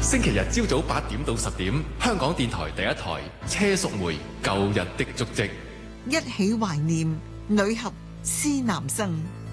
星期日朝早8點到10點，香港電台第一台車淑梅舊日的足跡， 一起懷念女俠施南生。